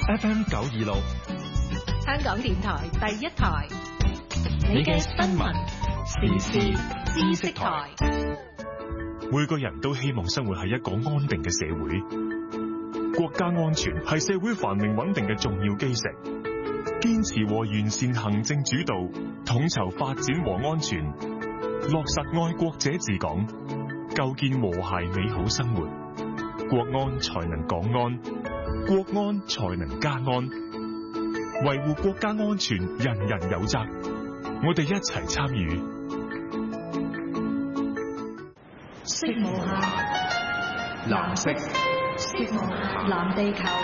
FM 926， 香港電台第一台，你嘅新聞時事知識台。 每個人都希望生活喺一個安定嘅社會，國家安全係社會繁榮穩定嘅重要基石。堅持和完善行政主導，統籌發展和安全，落實愛國者治港，構建和諧美好生活，國安才能港安，國安才能家安。維護國家安全，人人有責，我哋一齊參與。 色無限， 藍色， 色無限，藍地球。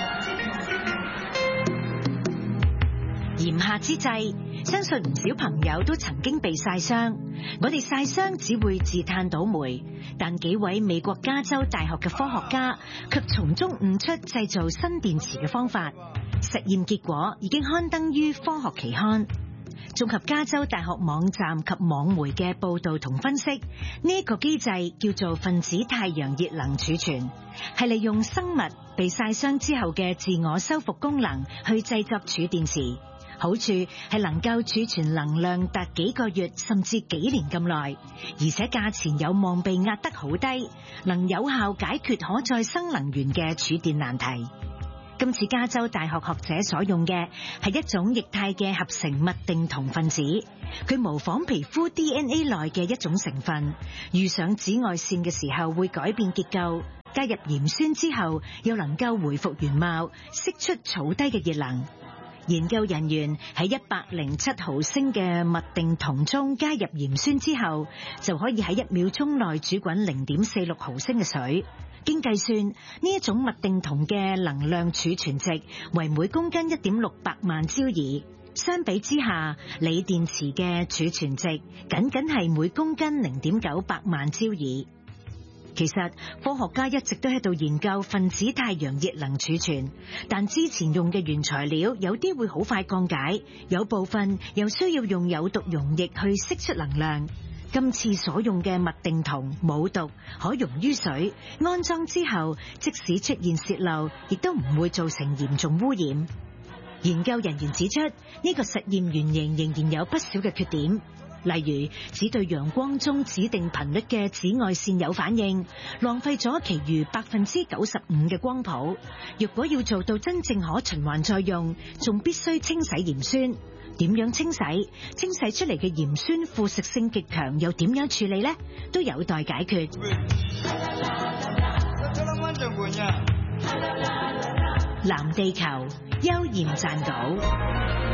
炎夏之際，相信唔少朋友都曾經被曬傷。我哋曬傷只會自嘆倒霉，但幾位美國加州大學嘅科學家卻從中悟出製造新電池嘅方法。實驗結果已經刊登於科學期刊。綜合加州大學網站及網媒嘅報導同分析，呢一個機制叫做分子太陽熱能儲存，係利用生物被曬傷之後嘅自我修復功能去製作儲電池。好處係能夠儲存能量達幾個月甚至幾年咁耐，而且價錢有望被壓得好低，能有效解決可再生能源嘅儲電難題。今次加州大學學者所用嘅係一種液態嘅合成麥定酮分子，佢模仿皮膚 DNA 內嘅一種成分，遇上紫外線嘅時候會改變結構，加入鹽酸之後又能夠回復原貌，釋出草低嘅熱能。研究人員喺107毫升嘅麥定酮中加入鹽酸之後，就可以喺1秒鐘內煮滾0.46毫升嘅水。經計算，呢一種麥定酮嘅能量儲存值為每公斤1.68萬焦耳。相比之下，鋰電池嘅儲存值僅僅係每公斤0.98萬焦耳。其實科學家一直都喺度研究分子太陽熱能儲存，但之前用嘅原材料有啲會好快降解，有部分又需要用有毒溶液去釋出能量。今次所用嘅麥定酮冇毒，可溶於水，安裝之後即使出現洩漏，亦都唔會造成嚴重污染。研究人員指出，呢個實驗原型仍然有不少嘅缺點。例如，只對陽光中指定頻率嘅紫外線有反應，浪費咗其餘95%嘅光譜。若果要做到真正可循環再用，仲必須清洗鹽酸。點樣清洗？清洗出嚟嘅鹽酸腐蝕性極強，又點樣處理呢？都有待解決。藍地球，邱焱撰稿。